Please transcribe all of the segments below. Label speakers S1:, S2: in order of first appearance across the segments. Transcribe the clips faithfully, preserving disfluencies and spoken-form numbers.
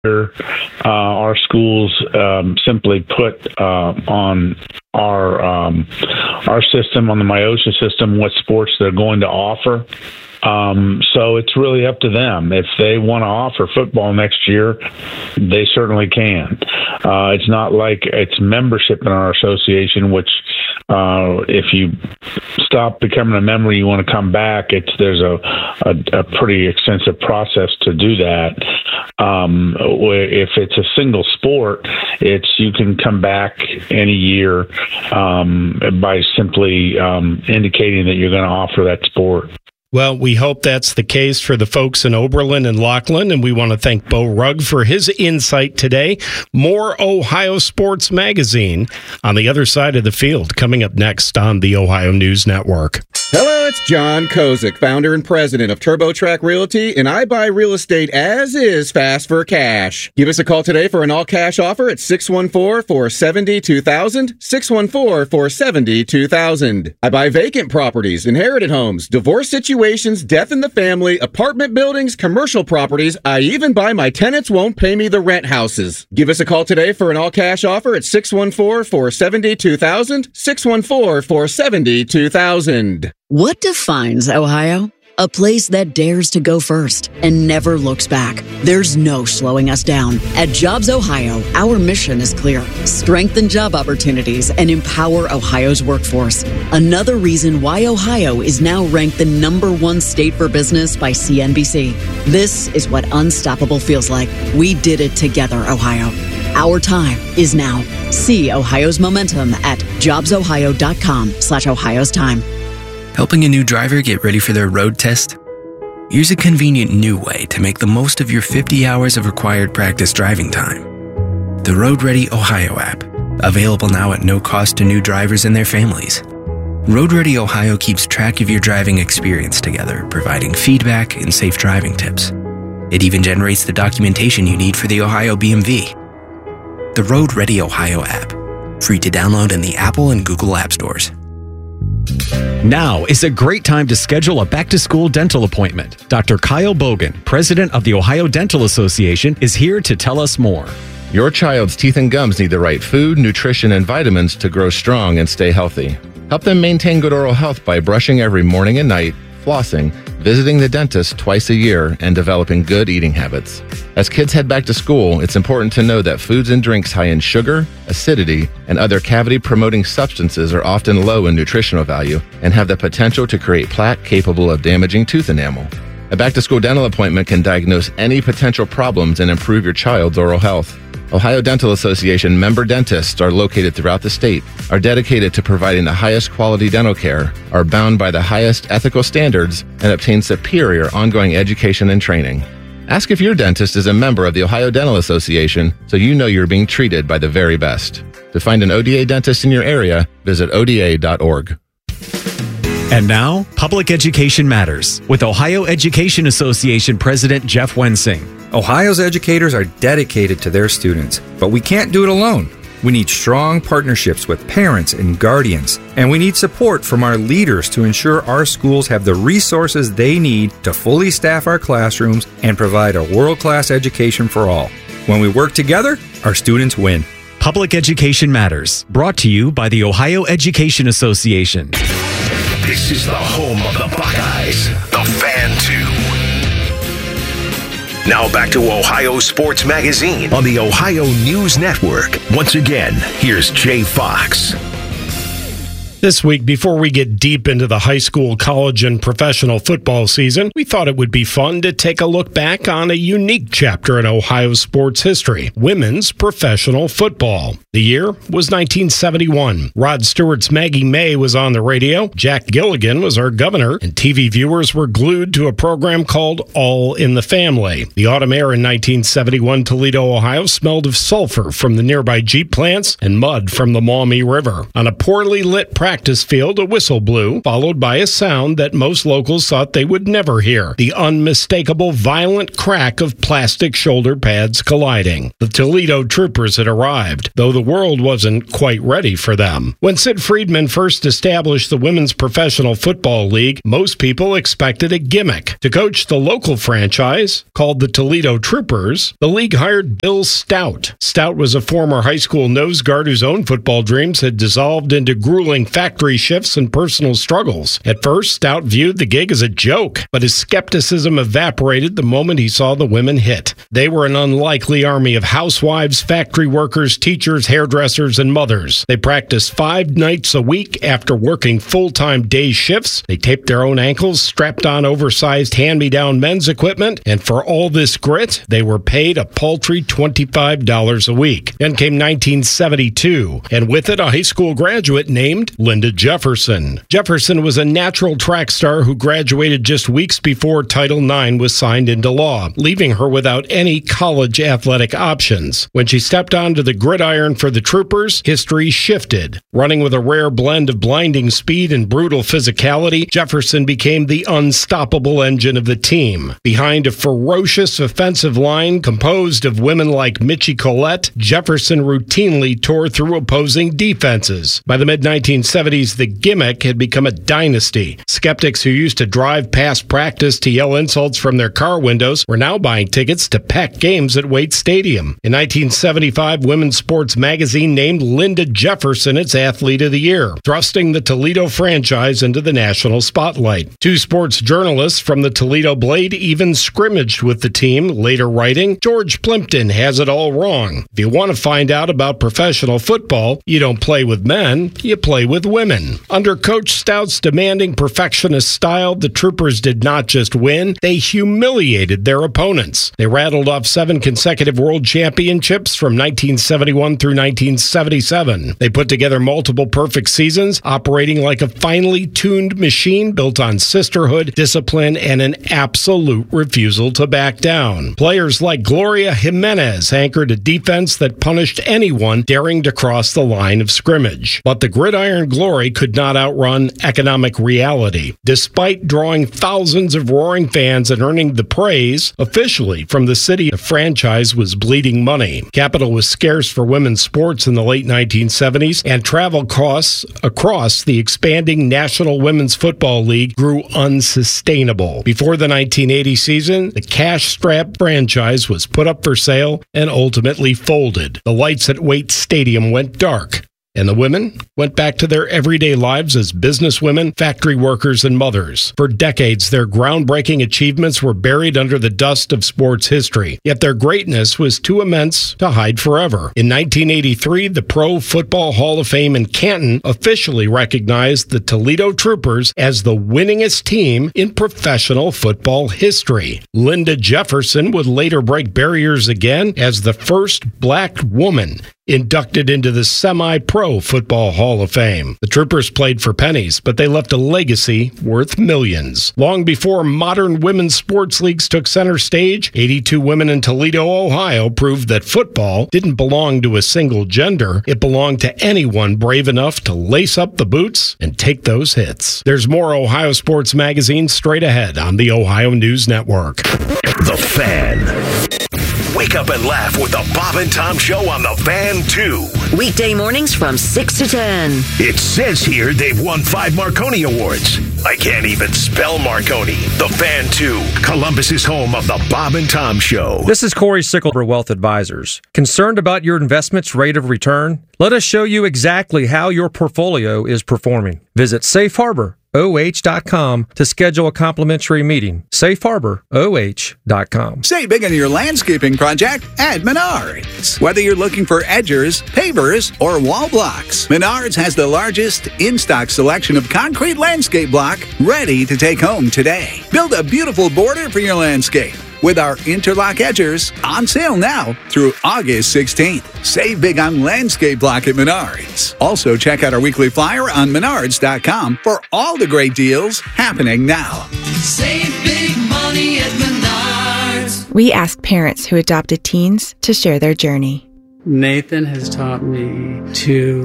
S1: Uh, our schools um, simply put uh, on our um, our system, on the MIOSHA system, what sports they're going to offer. Um, so it's really up to them. If they want to offer football next year, they certainly can. Uh, it's not like it's membership in our association, which uh, if you stop becoming a member, you want to come back. It's there's a, a, a pretty extensive process to do that. Um, if it's a single sport, it's you can come back any year um, by simply um, indicating that you're going to offer that sport.
S2: Well, we hope that's the case for the folks in Oberlin and Laughlin, and we want to thank Bo Rugg for his insight today. More Ohio Sports Magazine on the other side of the field, coming up next on the Ohio News Network.
S3: Hello, it's John Kozik, founder and president of TurboTrack Realty, and I buy real estate as is, fast for cash. Give us a call today for an all-cash offer at six one four, four seven zero, two thousand, six one four, four seven zero, two thousand. I buy vacant properties, inherited homes, divorce situations, death in the family, apartment buildings, commercial properties. I even buy my tenants won't pay me the rent houses. Give us a call today for an all-cash offer at six one four, four seven zero, two thousand, six one four, four seven zero, two thousand.
S4: What defines Ohio? A place that dares to go first and never looks back. There's no slowing us down. At Jobs Ohio, our mission is clear. Strengthen job opportunities and empower Ohio's workforce. Another reason why Ohio is now ranked the number one state for business by C N B C. This is what unstoppable feels like. We did it together, Ohio. Our time is now. See Ohio's momentum at jobsohio.com slash Ohio's time.
S5: Helping a new driver get ready for their road test? Here's a convenient new way to make the most of your fifty hours of required practice driving time. The Road Ready Ohio app, available now at no cost to new drivers and their families. Road Ready Ohio keeps track of your driving experience together, providing feedback and safe driving tips. It even generates the documentation you need for the Ohio B M V. The Road Ready Ohio app, free to download in the Apple and Google App Stores.
S6: Now is a great time to schedule a back-to-school dental appointment. Doctor Kyle Bogan, president of the Ohio Dental Association, is here to tell us more.
S7: Your child's teeth and gums need the right food, nutrition, and vitamins to grow strong and stay healthy. Help them maintain good oral health by brushing every morning and night, flossing, visiting the dentist twice a year, and developing good eating habits. As kids head back to school, it's important to know that foods and drinks high in sugar, acidity, and other cavity-promoting substances are often low in nutritional value and have the potential to create plaque capable of damaging tooth enamel. A back-to-school dental appointment can diagnose any potential problems and improve your child's oral health. Ohio Dental Association member dentists are located throughout the state, are dedicated to providing the highest quality dental care, are bound by the highest ethical standards, and obtain superior ongoing education and training. Ask if your dentist is a member of the Ohio Dental Association so you know you're being treated by the very best. To find an O D A dentist in your area, visit O D A dot org.
S6: And now, Public Education Matters with Ohio Education Association President Jeff Wensing.
S8: Ohio's educators are dedicated to their students, but we can't do it alone. We need strong partnerships with parents and guardians, and we need support from our leaders to ensure our schools have the resources they need to fully staff our classrooms and provide a world-class education for all. When we work together, our students win.
S6: Public Education Matters, brought to you by the Ohio Education Association.
S9: This is the home of the Buckeyes, the Fan two. Now back to Ohio Sports Magazine on the Ohio News Network. Once again, here's Jay Fox.
S2: This week, before we get deep into the high school, college, and professional football season, we thought it would be fun to take a look back on a unique chapter in Ohio sports history, women's professional football. The year was nineteen seventy-one. Rod Stewart's Maggie May was on the radio, Jack Gilligan was our governor, and T V viewers were glued to a program called All in the Family. The autumn air in nineteen seventy-one Toledo, Ohio smelled of sulfur from the nearby Jeep plants and mud from the Maumee River. On a poorly lit practice practice field, a whistle blew, followed by a sound that most locals thought they would never hear, the unmistakable violent crack of plastic shoulder pads colliding. The Toledo Troopers had arrived, though the world wasn't quite ready for them. When Sid Friedman first established the Women's Professional Football League, most people expected a gimmick. To coach the local franchise, called the Toledo Troopers, the league hired Bill Stout. Stout was a former high school nose guard whose own football dreams had dissolved into grueling factory shifts and personal struggles. At first, Stout viewed the gig as a joke, but his skepticism evaporated the moment he saw the women hit. They were an unlikely army of housewives, factory workers, teachers, hairdressers, and mothers. They practiced five nights a week after working full-time day shifts. They taped their own ankles, strapped on oversized hand-me-down men's equipment, and for all this grit, they were paid a paltry twenty-five dollars a week. Then came nineteen seventy-two, and with it a high school graduate named Linda Jefferson. Jefferson was a natural track star who graduated just weeks before Title nine was signed into law, leaving her without any college athletic options. When she stepped onto the gridiron for the Troopers, history shifted. Running with a rare blend of blinding speed and brutal physicality, Jefferson became the unstoppable engine of the team. Behind a ferocious offensive line composed of women like Mitchie Collette, Jefferson routinely tore through opposing defenses. By the mid nineteen seventies, the gimmick had become a dynasty. Skeptics who used to drive past practice to yell insults from their car windows were now buying tickets to packed games at Wade Stadium. In nineteen seventy-five, Women's Sports Magazine named Linda Jefferson its Athlete of the Year, thrusting the Toledo franchise into the national spotlight. Two sports journalists from the Toledo Blade even scrimmaged with the team, later writing, "George Plimpton has it all wrong. If you want to find out about professional football, you don't play with men, you play with women." Under Coach Stout's demanding perfectionist style, the Troopers did not just win, they humiliated their opponents. They rattled off seven consecutive world championships from nineteen seventy-one through nineteen seventy-seven. They put together multiple perfect seasons, operating like a finely tuned machine built on sisterhood, discipline, and an absolute refusal to back down. Players like Gloria Jimenez anchored a defense that punished anyone daring to cross the line of scrimmage. But the gridiron glory could not outrun economic reality. Despite drawing thousands of roaring fans and earning the praise, officially, from the city, the franchise was bleeding money. Capital was scarce for women's sports in the late nineteen seventies, and travel costs across the expanding National Women's Football League grew unsustainable. Before the nineteen eighty season, the cash-strapped franchise was put up for sale and ultimately folded. The lights at Wade Stadium went dark, and the women went back to their everyday lives as businesswomen, factory workers, and mothers. For decades, their groundbreaking achievements were buried under the dust of sports history, yet their greatness was too immense to hide forever. In nineteen eighty-three, the Pro Football Hall of Fame in Canton officially recognized the Toledo Troopers as the winningest team in professional football history. Linda Jefferson would later break barriers again as the first black woman inducted into the Semi-Pro Football Hall of Fame. The Troopers played for pennies, but they left a legacy worth millions. Long before modern women's sports leagues took center stage, eighty-two women in Toledo, Ohio proved that football didn't belong to a single gender. It belonged to anyone brave enough to lace up the boots and take those hits. There's more Ohio Sports Magazine straight ahead on the Ohio News Network.
S9: The Fan. Wake up and laugh with the Bob and Tom Show on The Fan two.
S10: Weekday mornings from six to ten.
S9: It says here they've won five Marconi Awards. I can't even spell Marconi. The Fan two, Columbus's home of the Bob and Tom Show.
S11: This is Corey Sickle for Wealth Advisors. Concerned about your investment's rate of return? Let us show you exactly how your portfolio is performing. Visit Safe Harbor O H dot com to schedule a complimentary meeting. Safe Harbor O H dot com.
S12: Save big on your landscaping project at Menards. Whether you're looking for edgers, pavers, or wall blocks, Menards has the largest in-stock selection of concrete landscape block ready to take home today. Build a beautiful border for your landscape with our interlock edgers on sale now through August sixteenth. Save big on landscape block at Menards. Also, check out our weekly flyer on menards dot com for all the great deals happening now.
S13: Save big money at Menards.
S14: We ask parents who adopted teens to share their journey.
S15: Nathan has taught me to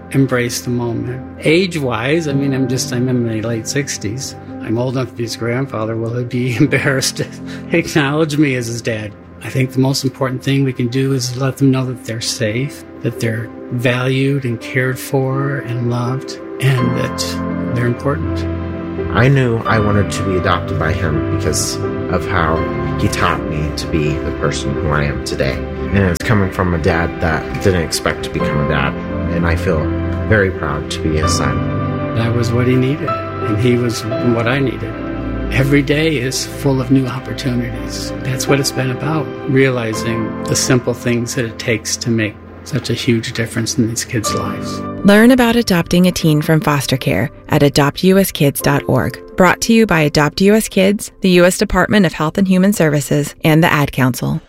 S14: embrace the moment. Age-wise, I mean, I'm just, I'm in my late sixties. I'm old enough to be his grandfather. Will he be embarrassed to acknowledge me as his dad? I think the most important thing we can do is let them know that they're safe, that they're valued and cared for and loved, and that they're important.
S15: I knew I wanted to be adopted by him because of how he taught me to be the person who I am today. And it's coming from a dad that didn't expect to become a dad, and I feel very proud to be his son.
S14: That was what he needed, and he was what I needed. Every day is full of new opportunities. That's what it's been about, realizing the simple things that it takes to make such a huge difference in these kids' lives.
S16: Learn about adopting a teen from foster care at adopt u s kids dot org. Brought to you by Adopt U S Kids, the U S Department of Health and Human Services, and the Ad Council.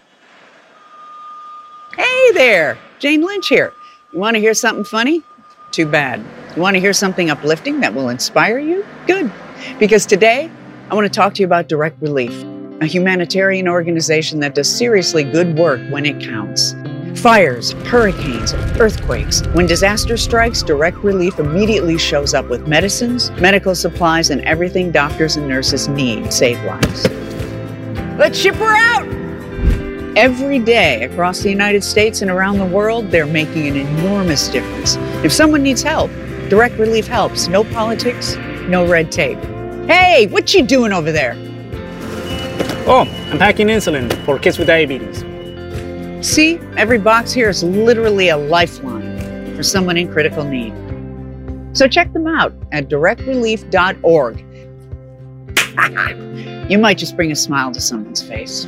S17: Hey there, Jane Lynch here. You want to hear something funny? Too bad. You want to hear something uplifting that will inspire you? Good. Because today, I want to talk to you about Direct Relief, a humanitarian organization that does seriously good work when it counts. Fires, hurricanes, earthquakes. When disaster strikes, Direct Relief immediately shows up with medicines, medical supplies, and everything doctors and nurses need to save lives. Let's ship her out! Every day across the United States and around the world, they're making an enormous difference. If someone needs help, Direct Relief helps. No politics, no red tape. Hey, what you doing over there?
S18: Oh, I'm packing insulin for kids with diabetes.
S17: See, every box here is literally a lifeline for someone in critical need. So check them out at direct relief dot org. You might just bring a smile to someone's face.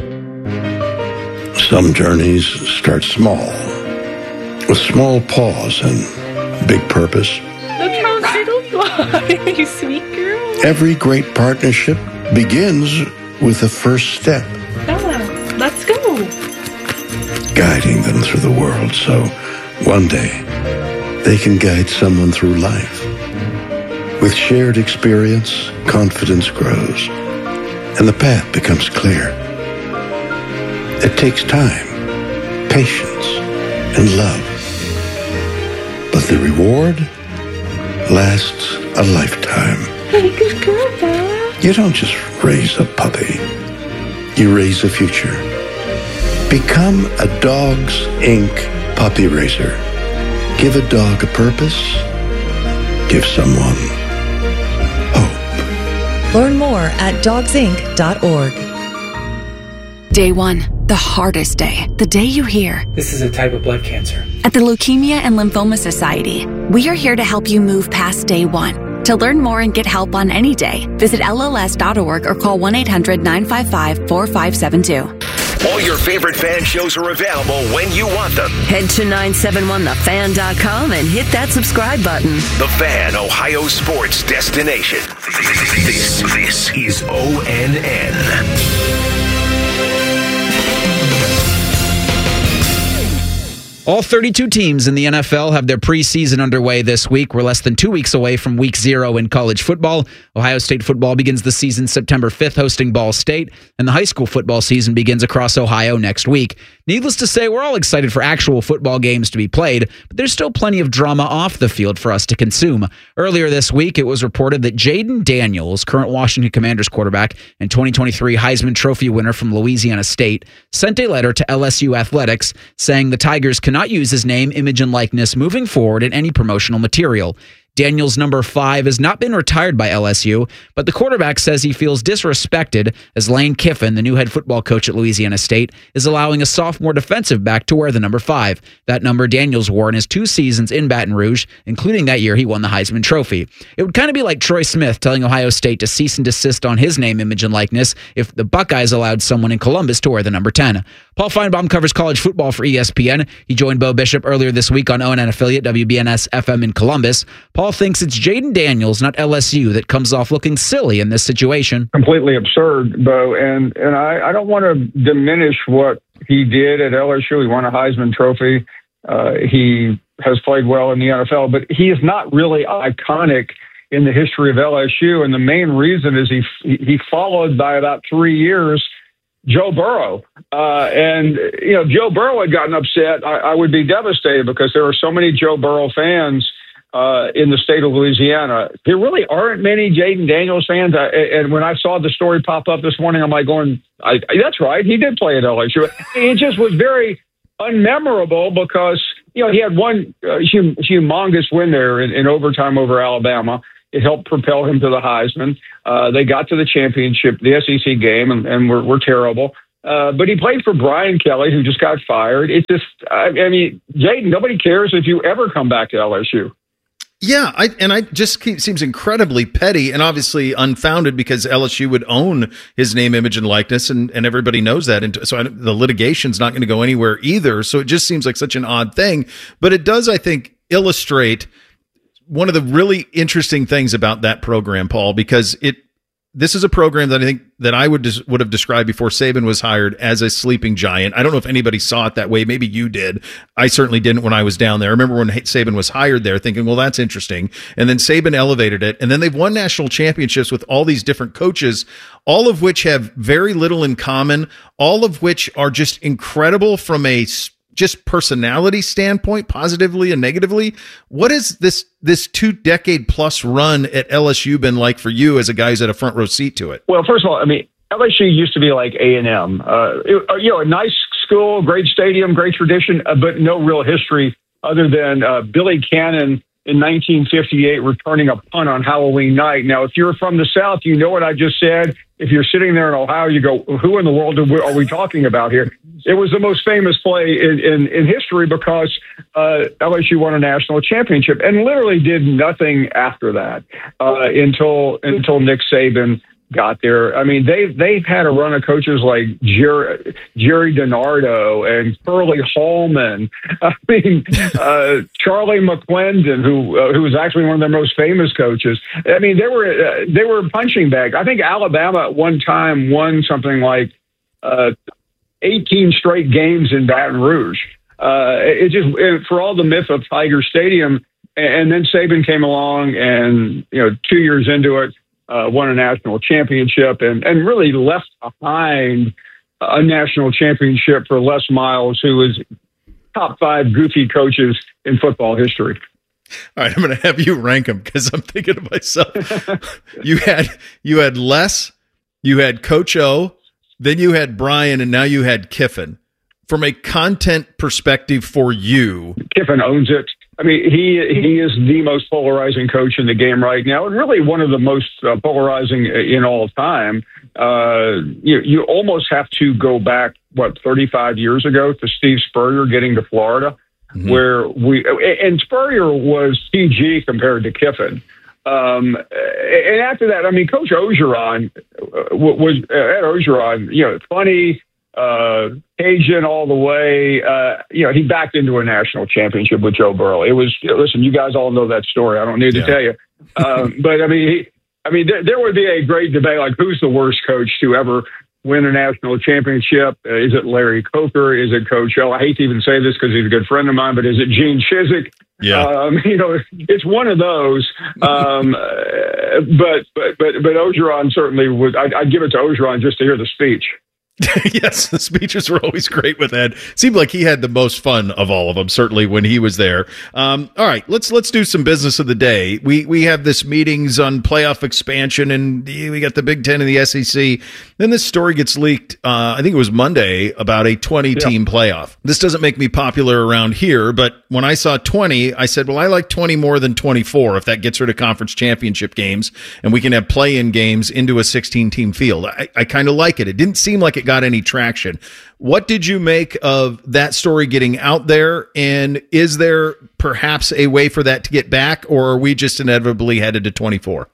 S19: Some journeys start small, with small pause and big purpose.
S20: Look how little you are, you sweet girl.
S19: Every great partnership begins with the first step.
S20: Bella, let's go.
S19: Guiding them through the world so one day they can guide someone through life. With shared experience, confidence grows, and the path becomes clear. It takes time, patience, and love. But the reward lasts a lifetime.
S20: Hey, good girl, Bella.
S19: You don't just raise a puppy. You raise a future. Become a Dogs Incorporated puppy raiser. Give a dog a purpose. Give someone hope.
S21: Learn more at dogs inc dot org.
S22: Day one, the hardest day. The day you hear,
S18: This is a type of blood cancer.
S22: at the Leukemia and Lymphoma Society, we are here to help you move past day one. To learn more and get help on any day, visit L L S dot org or call one eight hundred nine five five four five seven two.
S9: All your favorite fan shows are available when you want them.
S10: Head to nine seven one the fan dot com and hit that subscribe button.
S9: The Fan, Ohio sports destination. This, this is O N N.
S23: All thirty-two teams in the N F L have their preseason underway this week. We're less than two weeks away from week zero in college football. Ohio State football begins the season September fifth, hosting Ball State, and the high school football season begins across Ohio next week. Needless to say, we're all excited for actual football games to be played, but there's still plenty of drama off the field for us to consume. Earlier this week, it was reported that Jaden Daniels, current Washington Commanders quarterback and twenty twenty-three Heisman Trophy winner from Louisiana State, sent a letter to L S U Athletics saying the Tigers cannot not use his name, image, and likeness moving forward in any promotional material. Daniels, number five, has not been retired by L S U, but the quarterback says he feels disrespected as Lane Kiffin, the new head football coach at Louisiana State, is allowing a sophomore defensive back to wear the number five. That number Daniels wore in his two seasons in Baton Rouge, including that year he won the Heisman Trophy. It would kind of be like Troy Smith telling Ohio State to cease and desist on his name, image, and likeness if the Buckeyes allowed someone in Columbus to wear the number ten. Paul Feinbaum covers college football for E S P N. He joined Bo Bishop earlier this week on O N N affiliate W B N S F M in Columbus. Paul thinks it's Jaden Daniels, not L S U, that comes off looking silly in this situation.
S24: Completely absurd, Bo, and and I, I don't want to diminish what he did at L S U. He won a Heisman Trophy. Uh, he has played well in the N F L, but he is not really iconic in the history of L S U, and the main reason is he he followed by about three years Joe Burrow. Uh, and, you know, if Joe Burrow had gotten upset, I, I would be devastated because there are so many Joe Burrow fans uh, in the state of Louisiana. There really aren't many Jayden Daniels fans. I, and when I saw the story pop up this morning, I'm like going, I, that's right, he did play at L S U. It just was very unmemorable because, you know, he had one uh, hum- humongous win there in, in overtime over Alabama. It helped propel him to the Heisman. Uh, they got to the championship, the S E C game, and, and were, were terrible. Uh, but he played for Brian Kelly, who just got fired. It's just, I, I mean, Jayden, nobody cares if you ever come back to L S U.
S1: Yeah, I, and I just keep, seems incredibly petty and obviously unfounded because L S U would own his name, image, and likeness, and, and everybody knows that. And so I, the litigation's not going to go anywhere either. So it just seems like such an odd thing. But it does, I think, illustrate one of the really interesting things about that program, Paul, because it this is a program that I think that I would des- would have described before Saban was hired as a sleeping giant. I don't know if anybody saw it that way. Maybe you did. I certainly didn't when I was down there. I remember when Saban was hired there thinking, well, that's interesting. And then Saban elevated it. And then they've won national championships with all these different coaches, all of which have very little in common, all of which are just incredible from a just personality standpoint, positively and negatively. What has this this two decade plus run at L S U been like for you as a guy who's had a front row seat to it?
S24: Well, first of all, I mean, L S U used to be like A and M. Uh, it, you know, a nice school, great stadium, great tradition, uh, but no real history other than uh, Billy Cannon in nineteen fifty-eight returning a punt on Halloween night. Now, if you're from the South, you know what I just said. If you're sitting there in Ohio, you go, who in the world are we, are we talking about here? It was the most famous play in, in, in history because uh, L S U won a national championship and literally did nothing after that uh, until until Nick Saban got there. I mean, they've, they've had a run of coaches like Jerry, Jerry DiNardo and Curly Hallman. I mean, uh, Charlie McClendon, who uh, who was actually one of their most famous coaches. I mean, they were uh, they were punching bags. I think Alabama at one time won something like uh, eighteen straight games in Baton Rouge. Uh, it just it, for all the myth of Tiger Stadium, and then Saban came along, and you know, two years into it, Uh, won a national championship and, and really left behind a national championship for Les Miles, who was top five goofy coaches in football history.
S1: All right, I'm going to have you rank them because I'm thinking to myself, you had you had Les, you had Coach O, then you had Brian, and now you had Kiffin. From a content perspective for you,
S24: Kiffin owns it. I mean, he he is the most polarizing coach in the game right now, and really one of the most uh, polarizing in all time. Uh, you you almost have to go back, what, thirty-five years ago to Steve Spurrier getting to Florida, mm-hmm. where we and Spurrier was P G compared to Kiffin. Um, and after that, I mean, Coach Orgeron was at Orgeron, you know, funny. Uh, Cajun all the way. Uh, you know, he backed into a national championship with Joe Burrow. It was, listen, you guys all know that story. I don't need to yeah. tell you. Um, but I mean, he, I mean, there, there would be a great debate, like who's the worst coach to ever win a national championship? Uh, is it Larry Coker? Is it Coach O? I hate to even say this because he's a good friend of mine, but is it Gene Chizik?
S1: Yeah.
S24: Um, you know, it's one of those. Um, uh, but, but, but, but Orgeron certainly would, I'd, I'd give it to Orgeron just to hear the speech.
S1: Yes, the speeches were always great with Ed. Seemed like he had the most fun of all of them, certainly when he was there. Um, all right, let's let's do some business of the day. We we have this meetings on playoff expansion, and we got the Big Ten and the S E C. Then this story gets leaked, uh, I think it was Monday, about a twenty-team yeah. playoff. This doesn't make me popular around here, but when I saw twenty, I said, well, I like twenty more than twenty-four if that gets rid of conference championship games, and we can have play-in games into a sixteen-team field. I, I kind of like it. It didn't seem like it got any traction. What did you make of that story getting out there? And is there perhaps a way for that to get back, or are we just inevitably headed to twenty-four?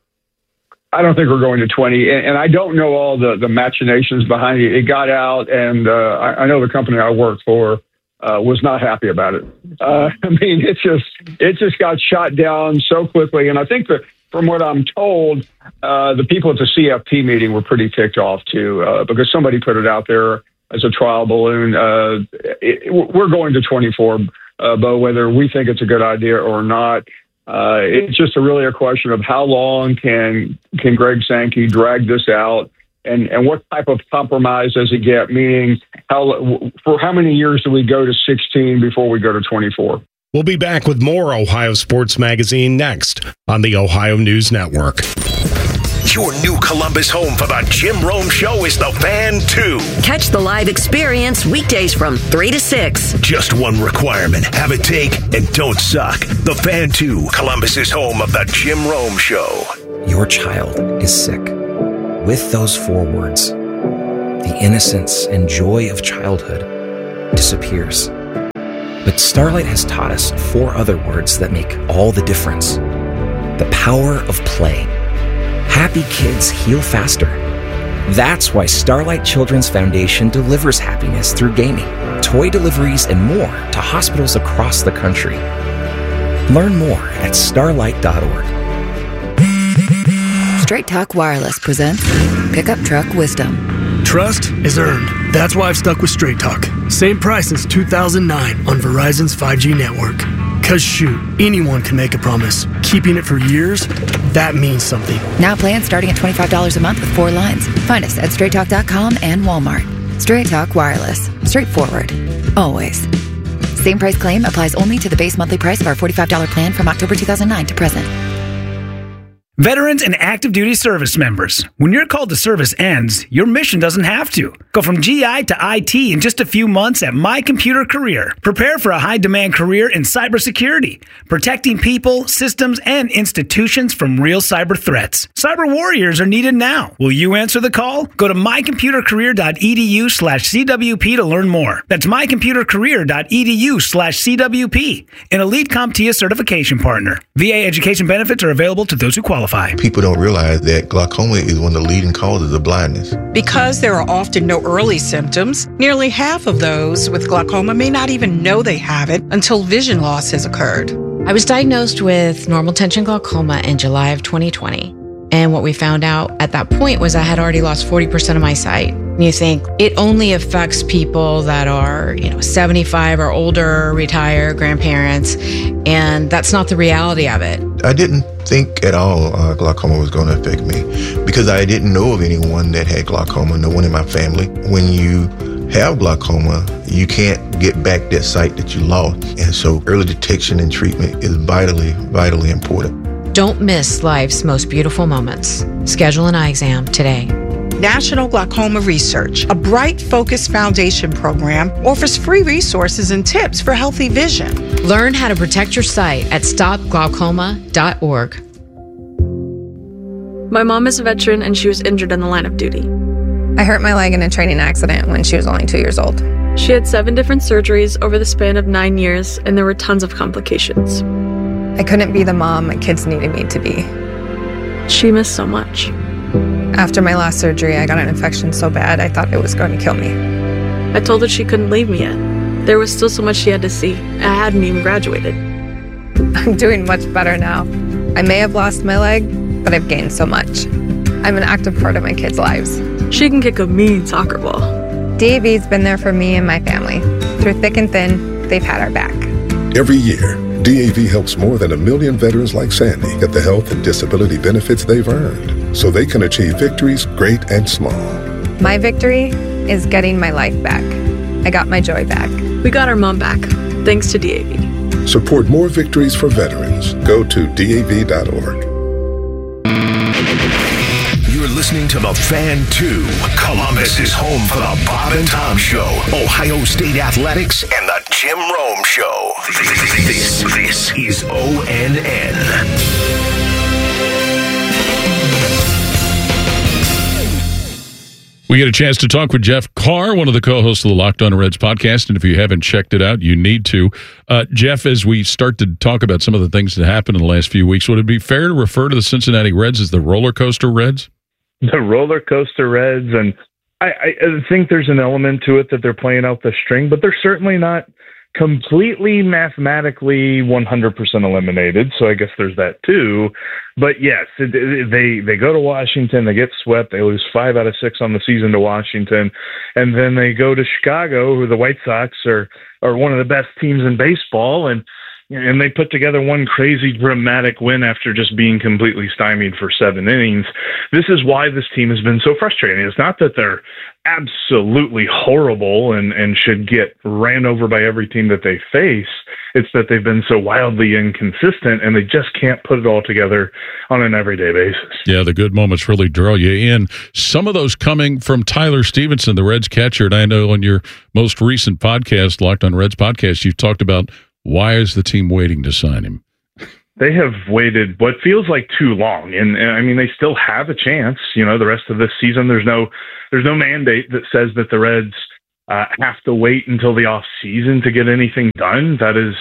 S24: I don't think we're going to twenty, and, and I don't know all the, the machinations behind it. It got out, and uh, I, I know the company I work for uh, was not happy about it. Uh, I mean, it just it just got shot down so quickly, and I think that from what I'm told, uh, the people at the C F P meeting were pretty ticked off too, uh, because somebody put it out there as a trial balloon. Uh, it, we're going to twenty-four, uh, Bo, whether we think it's a good idea or not. Uh, it's just a really a question of how long can can Greg Sankey drag this out And, and what type of compromise does it get? Meaning, how for how many years do we go to sixteen before we go to twenty-four?
S2: We'll be back with more Ohio Sports Magazine next on the Ohio News Network.
S9: Your new Columbus home for the Jim Rome Show is The Fan two.
S10: Catch the live experience weekdays from three to six.
S9: Just one requirement. Have a take and don't suck. The Fan two, Columbus's home of the Jim Rome Show.
S3: Your child is sick. With those four words, the innocence and joy of childhood disappears. But Starlight has taught us four other words that make all the difference. The power of play. Happy kids heal faster. That's why Starlight Children's Foundation delivers happiness through gaming, toy deliveries, and more to hospitals across the country. Learn more at starlight dot org.
S22: Straight Talk Wireless presents Pickup Truck Wisdom.
S4: Trust is earned. That's why I've stuck with Straight Talk. Same price since two thousand nine on Verizon's five G network. Cause shoot, anyone can make a promise. Keeping it for years, that means something.
S22: Now plans starting at twenty-five dollars a month with four lines. Find us at straight talk dot com and Walmart. Straight Talk Wireless. Straightforward. Always. Same price claim applies only to the base monthly price of our forty-five dollars plan from October two thousand nine to present.
S5: Veterans and active duty service members, when your call to service ends, your mission doesn't have to. Go from G I to I T in just a few months at My Computer Career. Prepare for a high-demand career in cybersecurity, protecting people, systems, and institutions from real cyber threats. Cyber warriors are needed now. Will you answer the call? Go to my computer career dot e d u slash c w p to learn more. That's my computer career dot e d u slash c w p, an elite CompTIA certification partner. V A education benefits are available to those who qualify.
S7: People don't realize that glaucoma is one of the leading causes of blindness.
S25: Because there are often no early symptoms, nearly half of those with glaucoma may not even know they have it until vision loss has occurred.
S26: I was diagnosed with normal tension glaucoma in July of twenty twenty. And what we found out at that point was I had already lost forty percent of my sight. And you think it only affects people that are, you know, seventy-five or older, retired, grandparents, and that's not the reality of it.
S7: I didn't think at all uh, glaucoma was going to affect me because I didn't know of anyone that had glaucoma, no one in my family. When you have glaucoma, you can't get back that sight that you lost. And so early detection and treatment is vitally, vitally important.
S26: Don't miss life's most beautiful moments. Schedule an eye exam today.
S25: National Glaucoma Research, a Bright Focus Foundation program, offers free resources and tips for healthy vision.
S26: Learn how to protect your sight at stop glaucoma dot org.
S20: My mom is a veteran and she was injured in the line of duty.
S27: I hurt my leg in a training accident when she was only two years old.
S20: She had seven different surgeries over the span of nine years, and there were tons of complications.
S27: I couldn't be the mom my kids needed me to be.
S20: She missed so much.
S27: After my last surgery, I got an infection so bad I thought it was going to kill me.
S20: I told her she couldn't leave me yet. There was still so much she had to see. I hadn't even graduated.
S27: I'm doing much better now. I may have lost my leg, but I've gained so much. I'm an active part of my kids' lives.
S20: She can kick a mean soccer ball.
S27: D A V's been there for me and my family. Through thick and thin, they've had our back.
S28: Every year, D A V helps more than a million veterans like Sandy get the health and disability benefits they've earned so they can achieve victories great and small.
S27: My victory is getting my life back. I got my joy back.
S20: We got our mom back, thanks to D A V.
S28: Support more victories for veterans. Go to D A V dot org.
S9: You're listening to The Fan two. Columbus is home for the Bob and Tom Show, Ohio State Athletics, and the Jim Rome Show. This, this is O N N.
S29: We get a chance to talk with Jeff Carr, one of the co-hosts of the Locked On Reds podcast, and if you haven't checked it out, you need to. Uh, Jeff, as we start to talk about some of the things that happened in the last few weeks, would it be fair to refer to the Cincinnati Reds as the roller coaster Reds?
S30: The roller coaster Reds, and I, I think there's an element to it that they're playing out the string, but they're certainly not completely mathematically one hundred percent eliminated, so I guess there's that too. But yes, it, it, they they go to Washington, they get swept, they lose five out of six on the season to Washington, and then they go to Chicago, who the White Sox are are one of the best teams in baseball, and and they put together one crazy dramatic win after just being completely stymied for seven innings. This is why this team has been so frustrating. It's not that they're absolutely horrible and, and should get ran over by every team that they face. It's that they've been so wildly inconsistent and they just can't put it all together on an everyday basis.
S29: Yeah, the good moments really draw you in. Some of those coming from Tyler Stevenson, the Reds catcher. And I know on your most recent podcast, Locked on Reds podcast, you've talked about why is the team waiting to sign him?
S30: They have waited what feels like too long. And, and I mean, they still have a chance. You know, the rest of this season, there's no there's no mandate that says that the Reds uh, have to wait until the off season to get anything done. That is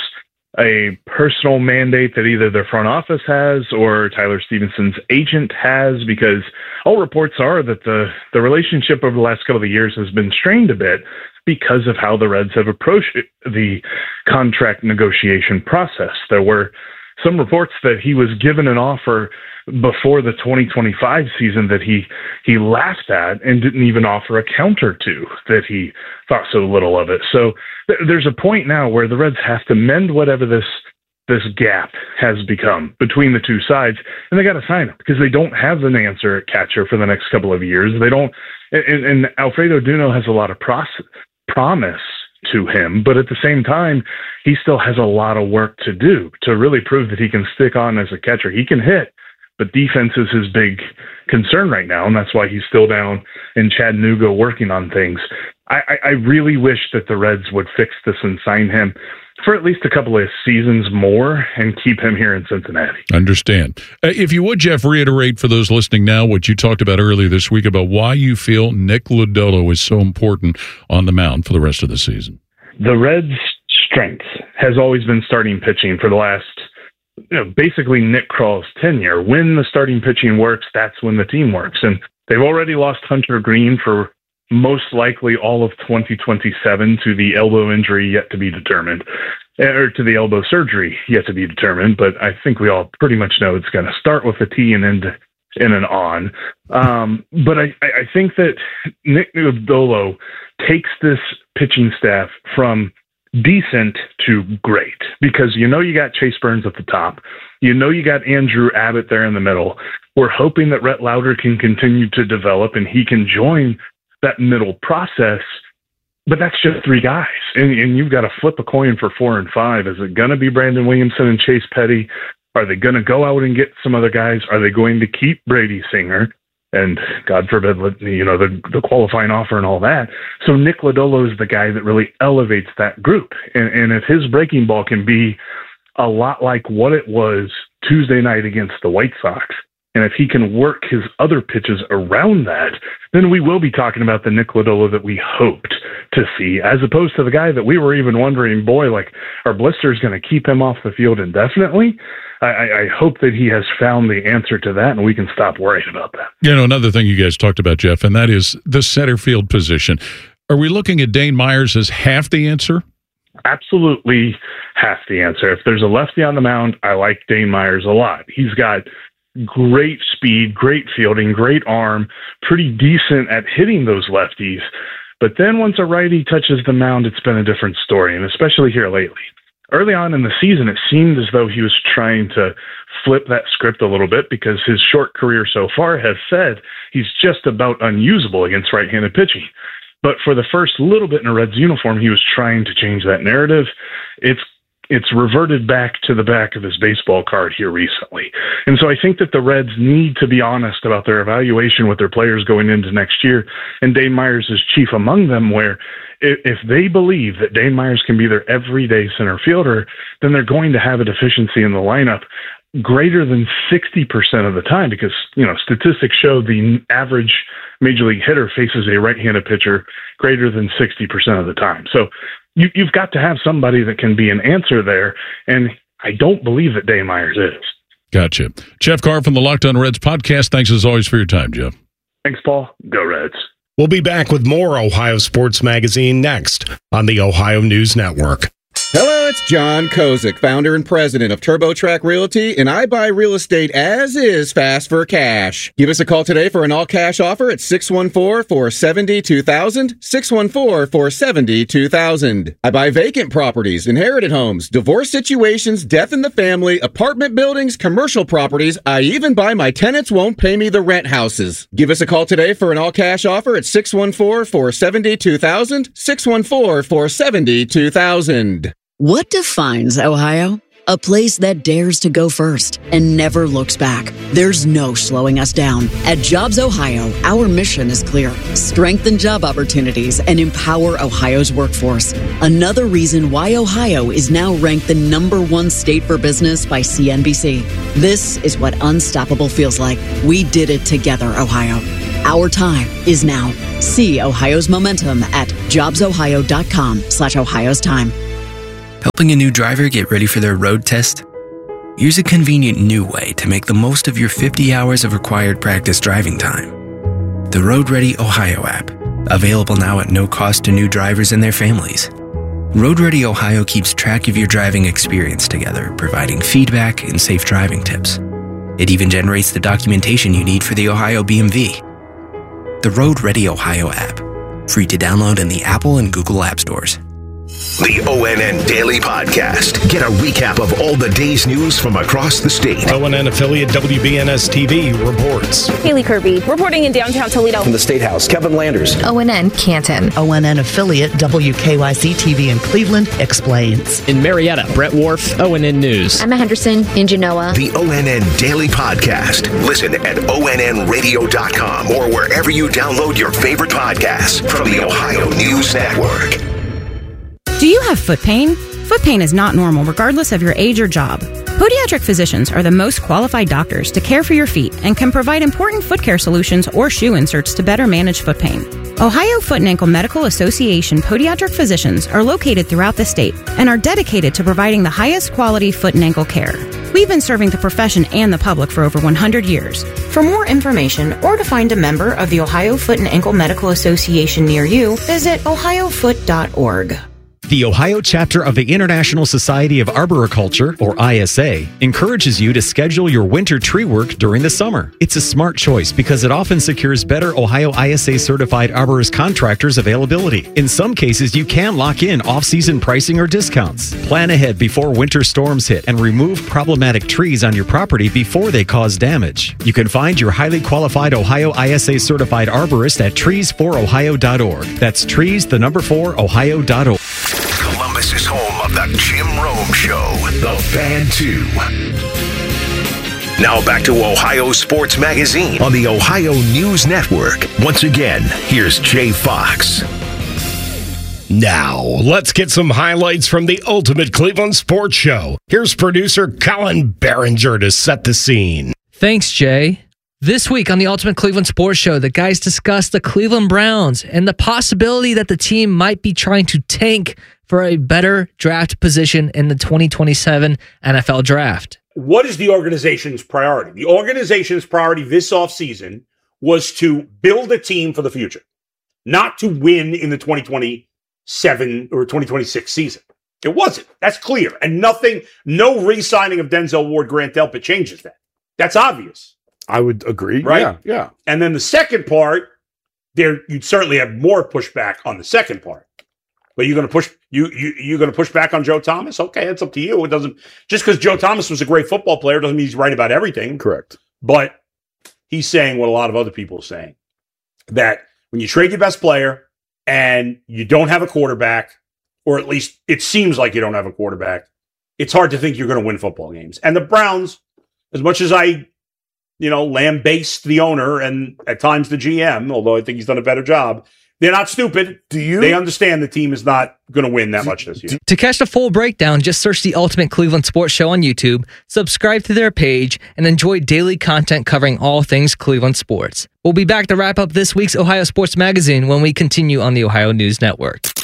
S30: a personal mandate that either their front office has or Tyler Stevenson's agent has, because all reports are that the, the relationship over the last couple of years has been strained a bit because of how the Reds have approached the contract negotiation process. There were some reports that he was given an offer before the twenty twenty-five season that he he laughed at and didn't even offer a counter to, that he thought so little of it. So th- there's a point now where the Reds have to mend whatever this this gap has become between the two sides, and they got to sign him because they don't have an answer at catcher for the next couple of years. They don't, and, and Alfredo Duno has a lot of pros, promise to him, but at the same time, he still has a lot of work to do to really prove that he can stick on as a catcher. He can hit, but defense is his big concern right now, and that's why he's still down in Chattanooga working on things. I, I, I really wish that the Reds would fix this and sign him for at least a couple of seasons more and keep him here in Cincinnati.
S29: Understand. Uh, if you would, Jeff, reiterate for those listening now what you talked about earlier this week about why you feel Nick Lodolo is so important on the mound for the rest of the season.
S30: The Reds' strength has always been starting pitching for the last, you know, basically Nick Kral's tenure. When the starting pitching works, that's when the team works. And they've already lost Hunter Green for most likely all of twenty twenty-seven to the elbow injury yet to be determined, or to the elbow surgery yet to be determined. But I think we all pretty much know it's going to start with a T and end in an on. Um, but I, I think that Nick Lodolo takes this pitching staff from decent to great, because you know you got Chase Burns at the top. You know you got Andrew Abbott there in the middle. We're hoping that Rhett Lauder can continue to develop and he can join that middle process, but that's just three guys. And, and you've got to flip a coin for four and five. Is it going to be Brandon Williamson and Chase Petty? Are they going to go out and get some other guys? Are they going to keep Brady Singer? And God forbid, you know, the, the qualifying offer and all that. So Nick Lodolo is the guy that really elevates that group. And, and if his breaking ball can be a lot like what it was Tuesday night against the White Sox, and if he can work his other pitches around that, then we will be talking about the Nick Lodolo that we hoped to see, as opposed to the guy that we were even wondering, boy, like, are blisters going to keep him off the field indefinitely? I, I hope that he has found the answer to that, and we can stop worrying about that.
S29: You know, another thing you guys talked about, Jeff, and that is the center field position. Are we looking at Dane Myers as half the answer?
S30: Absolutely half the answer. If there's a lefty on the mound, I like Dane Myers a lot. He's got great speed, great fielding, great arm, pretty decent at hitting those lefties. But then once a righty touches the mound, it's been a different story, and especially here lately. Early on in the season, it seemed as though he was trying to flip that script a little bit, because his short career so far has said he's just about unusable against right-handed pitching. But for the first little bit in a Reds uniform, he was trying to change that narrative. It's It's reverted back to the back of his baseball card here recently. And so I think that the Reds need to be honest about their evaluation with their players going into next year. And Dane Myers is chief among them, where if they believe that Dane Myers can be their everyday center fielder, then they're going to have a deficiency in the lineup greater than sixty percent of the time, because, you know, statistics show the average major league hitter faces a right-handed pitcher greater than sixty percent of the time. So You, you've got to have somebody that can be an answer there, and I don't believe that Dane Myers is.
S29: Gotcha. Jeff Carr from the Locked on Reds podcast. Thanks as always for your time, Jeff.
S30: Thanks, Paul. Go Reds.
S2: We'll be back with more Ohio Sports Magazine next on the Ohio News Network.
S6: Hello, it's John Kozik, founder and president of TurboTrack Realty, and I buy real estate as is fast for cash. Give us a call today for an all-cash offer at six one four, four seven zero, two thousand, six one four, four seven zero, two thousand. I buy vacant properties, inherited homes, divorce situations, death in the family, apartment buildings, commercial properties. I even buy my tenants won't pay me the rent houses. Give us a call today for an all-cash offer at six one four, four seven zero, two thousand, six one four, four seven zero, two thousand.
S8: What defines Ohio? A place that dares to go first and never looks back. There's no slowing us down. At Jobs Ohio, our mission is clear. Strengthen job opportunities and empower Ohio's workforce. Another reason why Ohio is now ranked the number one state for business by C N B C. This is what unstoppable feels like. We did it together, Ohio. Our time is now. See Ohio's momentum at jobsohio.com slash Ohio's time.
S11: Helping a new driver get ready for their road test? Here's a convenient new way to make the most of your fifty hours of required practice driving time. The Road Ready Ohio app, available now at no cost to new drivers and their families. Road Ready Ohio keeps track of your driving experience together, providing feedback and safe driving tips. It even generates the documentation you need for the Ohio B M V. The Road Ready Ohio app, free to download in the Apple and Google App Stores.
S9: The O N N Daily Podcast. Get a recap of all the day's news from across the state.
S2: O N N affiliate W B N S T V reports.
S12: Haley Kirby reporting in downtown Toledo.
S13: From the State House, Kevin Landers.
S14: O N N Canton.
S15: O N N affiliate W K Y C T V in Cleveland explains.
S16: In Marietta, Brett Wharf, O N N News.
S17: Emma Henderson in Genoa.
S9: The O N N Daily Podcast. Listen at O N N radio dot com or wherever you download your favorite podcasts from the Ohio News Network.
S19: Do you have foot pain? Foot pain is not normal regardless of your age or job. Podiatric physicians are the most qualified doctors to care for your feet and can provide important foot care solutions or shoe inserts to better manage foot pain. Ohio Foot and Ankle Medical Association podiatric physicians are located throughout the state and are dedicated to providing the highest quality foot and ankle care. We've been serving the profession and the public for over one hundred years. For more information or to find a member of the Ohio Foot and Ankle Medical Association near you, visit ohio foot dot org.
S31: The Ohio chapter of the International Society of Arboriculture, or I S A, encourages you to schedule your winter tree work during the summer. It's a smart choice because it often secures better Ohio I S A certified arborist contractors availability. In some cases, you can lock in off-season pricing or discounts. Plan ahead before winter storms hit and remove problematic trees on your property before they cause damage. You can find your highly qualified Ohio I S A certified arborist at trees for ohio dot org. That's trees, the number four, ohio dot org.
S9: Columbus is home of the Jim Rome Show, The Fan two. Now back to Ohio Sports Magazine on the Ohio News Network. Once again, here's Jay Fox.
S2: Now, let's get some highlights from the Ultimate Cleveland Sports Show. Here's producer Colin Behringer to set the scene.
S32: Thanks, Jay. This week on the Ultimate Cleveland Sports Show, the guys discuss the Cleveland Browns and the possibility that the team might be trying to tank for a better draft position in the twenty twenty-seven N F L Draft.
S33: What is the organization's priority? The organization's priority this offseason was to build a team for the future, not to win in the twenty twenty-seven or twenty twenty-six season. It wasn't. That's clear. And nothing, no re-signing of Denzel Ward, Grant Delpit changes that. That's obvious.
S30: I would agree.
S33: Right?
S30: Yeah, yeah.
S33: And then the second part, there you'd certainly have more pushback on the second part. But you're going to push you you you're going to push back on Joe Thomas? Okay, that's up to you. It doesn't just because Joe Thomas was a great football player doesn't mean he's right about everything.
S30: Correct.
S33: But he's saying what a lot of other people are saying, that when you trade your best player and you don't have a quarterback, or at least it seems like you don't have a quarterback, it's hard to think you're going to win football games. And the Browns, as much as I, you know, lambaste the owner and at times the G M, although I think he's done a better job, they're not stupid.
S30: Do you?
S33: They understand the team is not going to win that much this year.
S32: To catch the full breakdown, just search the Ultimate Cleveland Sports Show on YouTube, subscribe to their page, and enjoy daily content covering all things Cleveland sports. We'll be back to wrap up this week's Ohio Sports Magazine when we continue on the Ohio News Network.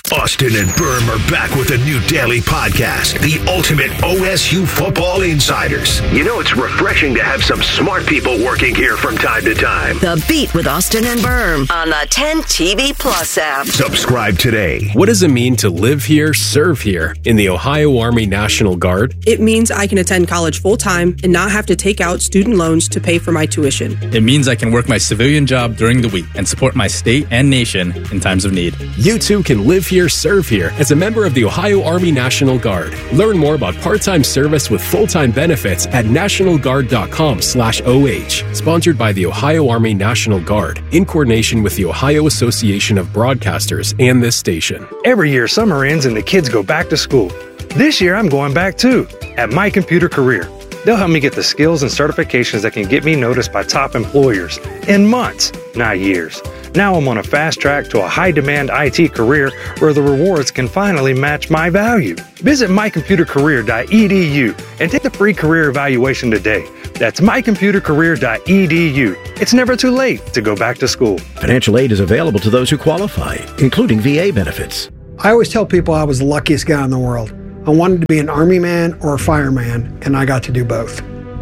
S9: Austin and Berm are back with a new daily podcast, the Ultimate O S U Football Insiders. You know, it's refreshing to have some smart people working here from time to time.
S1: The Beat with Austin and Berm on the ten T V Plus app.
S9: Subscribe today.
S3: What does it mean to live here, serve here in the Ohio Army National Guard?
S4: It means I can attend college full-time and not have to take out student loans to pay for my tuition.
S5: It means I can work my civilian job during the week and support my state and nation in times of need.
S3: You too can live here, serve here as a member of the Ohio Army National Guard. Learn more about part-time service with full-time benefits at nationalguard.com slash OH. Sponsored by the Ohio Army National Guard in coordination with the Ohio Association of Broadcasters and this station.
S10: Every year summer ends and the kids go back to school. This year I'm going back too at My Computer Career. They'll help me get the skills and certifications that can get me noticed by top employers in months, not years. Now I'm on a fast track to a high-demand I T career where the rewards can finally match my value. Visit my computer career dot e d u and take the free career evaluation today. That's my computer career dot e d u. It's never too late to go back to school.
S13: Financial aid is available to those who qualify, including V A benefits.
S14: I always tell people I was the luckiest guy in the world. I wanted to be an Army man or a fireman, and I got to do both.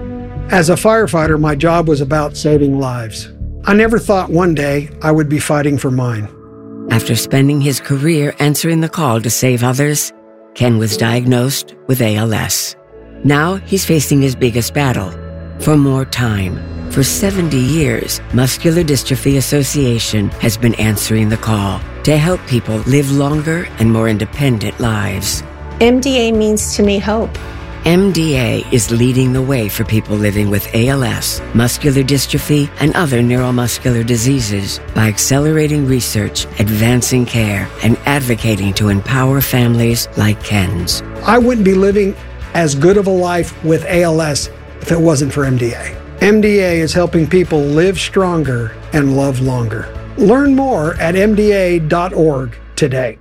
S14: As a firefighter, my job was about saving lives. I never thought one day I would be fighting for mine.
S17: After spending his career answering the call to save others, Ken was diagnosed with A L S. Now he's facing his biggest battle, for more time. For seventy years, Muscular Dystrophy Association has been answering the call to help people live longer and more independent lives.
S18: M D A means to me hope.
S17: M D A is leading the way for people living with A L S, muscular dystrophy, and other neuromuscular diseases by accelerating research, advancing care, and advocating to empower families like Ken's.
S14: I wouldn't be living as good of a life with A L S if it wasn't for M D A. M D A is helping people live stronger and love longer. Learn more at m d a dot org today.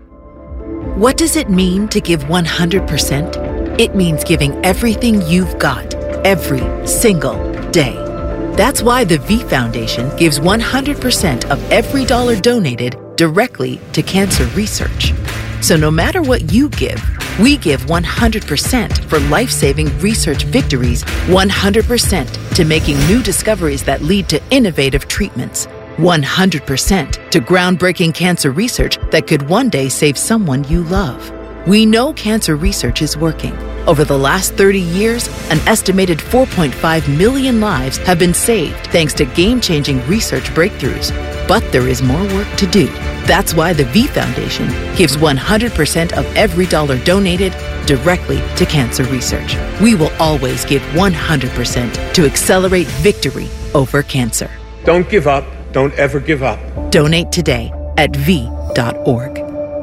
S21: What does it mean to give one hundred percent? It means giving everything you've got, every single day. That's why the V Foundation gives one hundred percent of every dollar donated directly to cancer research. So no matter what you give, we give one hundred percent for life-saving research victories, one hundred percent to making new discoveries that lead to innovative treatments, one hundred percent to groundbreaking cancer research that could one day save someone you love. We know cancer research is working. Over the last thirty years, an estimated four point five million lives have been saved thanks to game-changing research breakthroughs. But there is more work to do. That's why the V Foundation gives one hundred percent of every dollar donated directly to cancer research. We will always give one hundred percent to accelerate victory over cancer.
S22: Don't give up. Don't ever give up.
S21: Donate today at v dot org.